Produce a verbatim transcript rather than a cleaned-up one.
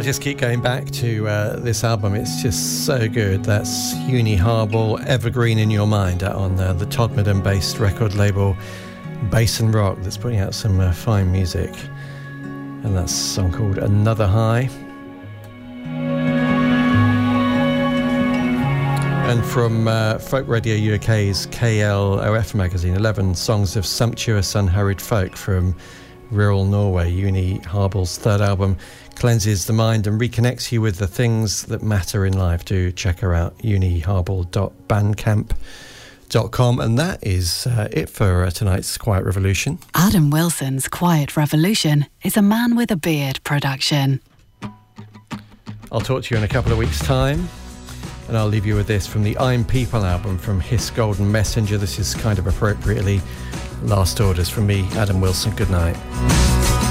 just keep going back to uh, this album. It's just so good. That's Uni Harble, Evergreen in Your Mind, out on uh, the Todmorden-based record label Bass and Rock, that's putting out some uh, fine music. And that's a song called Another High. And from uh, Folk Radio U K's K L O F magazine, eleven songs of sumptuous, unhurried folk from rural Norway. Uni Harble's third album cleanses the mind and reconnects you with the things that matter in life. Do check her out, uni harble dot bandcamp dot com. And that is uh, it for uh, tonight's Quiet Revolution. Adam Wilson's Quiet Revolution is a Man with a Beard production. I'll talk to you in a couple of weeks' time, and I'll leave you with this from the I'm People album from Hiss Golden Messenger. This is kind of appropriately Last Orders from me, Adam Wilson. Good night.